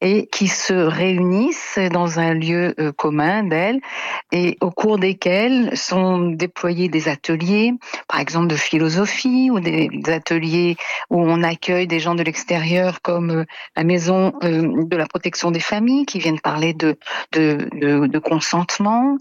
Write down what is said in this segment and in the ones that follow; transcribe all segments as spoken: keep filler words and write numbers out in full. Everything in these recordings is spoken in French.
et qui se réunissent dans un lieu euh, commun d'elles et au cours desquels sont déployés des ateliers, par exemple de philosophie ou des, des ateliers où on accueille des gens de l'extérieur comme euh, la maison euh, de la protection des familles qui viennent parler de, de, de, de consentement.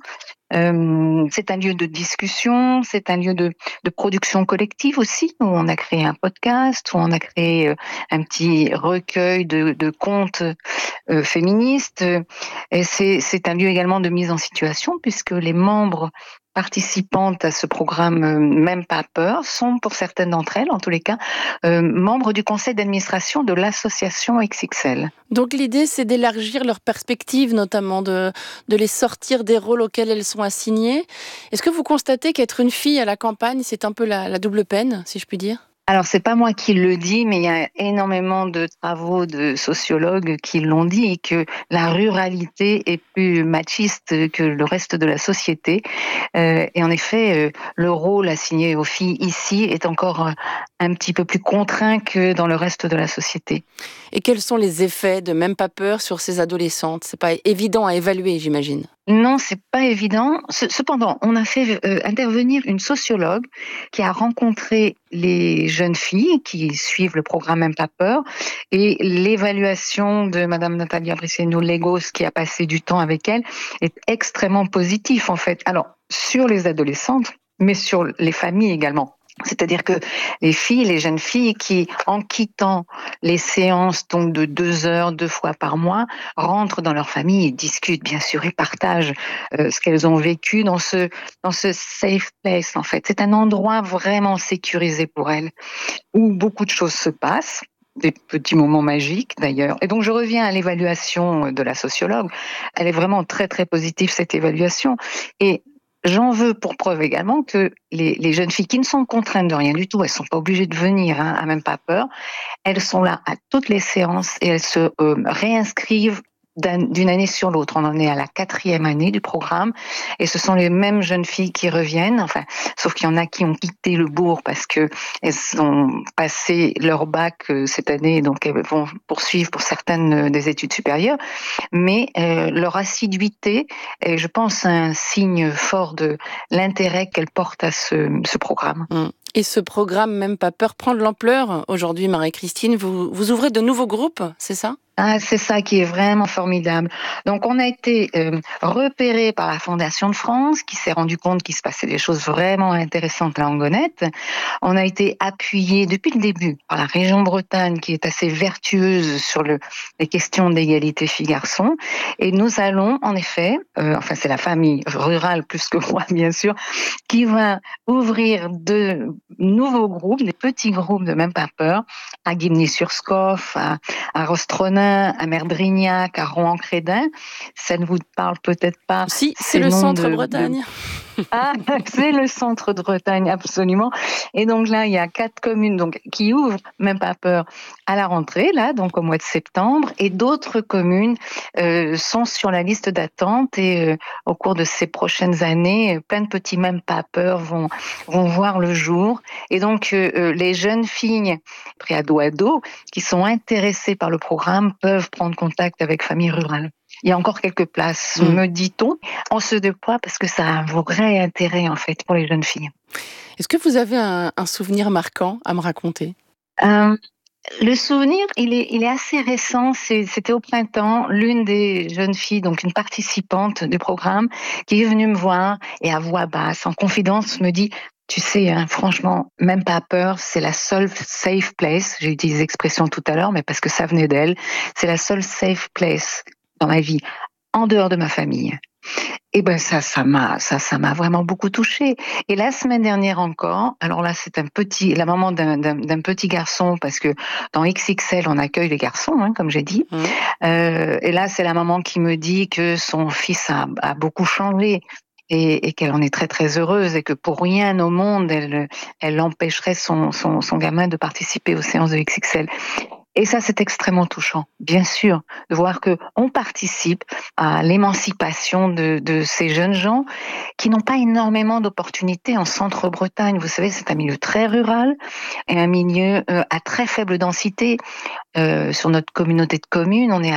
Euh, c'est un lieu de discussion, c'est un lieu de, de production collective aussi, où on a créé un podcast, où on a créé euh, un petit recueil de, de contes euh, féministes. Et c'est, c'est un lieu également de mise en situation, puisque les membres participantes à ce programme euh, Même pas peur sont, pour certaines d'entre elles, en tous les cas, euh, membres du conseil d'administration de l'association X X L. Donc l'idée, c'est d'élargir leur perspective, notamment de, de les sortir des rôles auxquels elles sont assignées. Est-ce que vous constatez qu'être une fille à la campagne, c'est un peu la, la double peine, si je puis dire ? Alors, c'est pas moi qui le dis, mais il y a énormément de travaux de sociologues qui l'ont dit, et que la ruralité est plus machiste que le reste de la société. Euh, et en effet, euh, le rôle assigné aux filles ici est encore euh, un petit peu plus contraint que dans le reste de la société. Et quels sont les effets de Même pas peur sur ces adolescentes ? C'est pas évident à évaluer, j'imagine. Non, c'est pas évident. Cependant, on a fait euh, intervenir une sociologue qui a rencontré les jeunes filles qui suivent le programme Même pas peur, et l'évaluation de Madame Natalia Briceno-Legos, qui a passé du temps avec elle, est extrêmement positive en fait. Alors, sur les adolescentes, mais sur les familles également. C'est-à-dire que les filles, les jeunes filles qui, en quittant les séances donc de deux heures, deux fois par mois, rentrent dans leur famille et discutent, bien sûr, et partagent euh, ce qu'elles ont vécu dans ce, dans ce safe place, en fait. C'est un endroit vraiment sécurisé pour elles, où beaucoup de choses se passent, des petits moments magiques d'ailleurs. Et donc je reviens à l'évaluation de la sociologue. Elle est vraiment très très positive, cette évaluation. Et j'en veux pour preuve également que les, les jeunes filles qui ne sont contraintes de rien du tout, elles ne sont pas obligées de venir, hein, à Même pas peur, elles sont là à toutes les séances et elles se euh, réinscrivent d'un, d'une année sur l'autre. On en est à la quatrième année du programme et ce sont les mêmes jeunes filles qui reviennent, enfin, sauf qu'il y en a qui ont quitté le bourg parce que elles ont passé leur bac euh, cette année, donc elles vont poursuivre pour certaines euh, des études supérieures, mais euh, leur assiduité est, je pense, un signe fort de l'intérêt qu'elles portent à ce, ce programme. Mmh. Et ce programme Même pas peur prend de l'ampleur. Aujourd'hui, Marie-Christine, vous, vous ouvrez de nouveaux groupes, c'est ça ? Ah, c'est ça qui est vraiment formidable. Donc, on a été euh, repéré par la Fondation de France, qui s'est rendu compte qu'il se passait des choses vraiment intéressantes à Langonette. On a été appuyé depuis le début par la région Bretagne, qui est assez vertueuse sur le, les questions d'égalité filles-garçons. Et nous allons, en effet, euh, enfin, c'est la famille rurale plus que moi, bien sûr, qui va ouvrir de nouveaux groupes, des petits groupes de Même pas peur, à Gimni-sur-Scoff, à, à Rostronin, à Merdrignac, à Rouen-Crédin. Ça ne vous parle peut-être pas, Si, c'est ces le noms de, de... centre-Bretagne. Ah, c'est le centre de Bretagne, absolument. Et donc là, il y a quatre communes donc, qui ouvrent Même pas peur à la rentrée, là, donc au mois de septembre, et d'autres communes euh, sont sur la liste d'attente, et euh, au cours de ces prochaines années, plein de petits Même pas peur vont, vont voir le jour. Et donc, euh, les jeunes filles préado-ado qui sont intéressées par le programme peuvent prendre contact avec Famille Rurale. Il y a encore quelques places, Mmh. me dit-on. On se déploie parce que ça a un vrai intérêt, en fait, pour les jeunes filles. Est-ce que vous avez un, un souvenir marquant à me raconter ? Euh, le souvenir, il est, il est assez récent. C'est, c'était au printemps. L'une des jeunes filles, donc une participante du programme, qui est venue me voir et à voix basse, en confidence, me dit: tu sais, hein, franchement, Même pas peur, c'est la seule safe place. J'ai utilisé l'expression tout à l'heure, mais parce que ça venait d'elle. C'est la seule safe place dans ma vie, en dehors de ma famille. Et ben ça, ça m'a, ça, ça m'a vraiment beaucoup touchée. Et la semaine dernière encore, alors là, c'est un petit, la maman d'un, d'un, d'un petit garçon, parce que dans X X L, on accueille les garçons, hein, comme j'ai dit. Mmh. Euh, et là, c'est la maman qui me dit que son fils a, a beaucoup changé. Et, et qu'elle en est très très heureuse, et que pour rien au monde elle, elle empêcherait son, son, son gamin de participer aux séances de X X L. Et ça, c'est extrêmement touchant, bien sûr, de voir que on participe à l'émancipation de, de ces jeunes gens qui n'ont pas énormément d'opportunités en Centre-Bretagne. Vous savez, c'est un milieu très rural et un milieu euh, à très faible densité. Euh, sur notre communauté de communes, on est à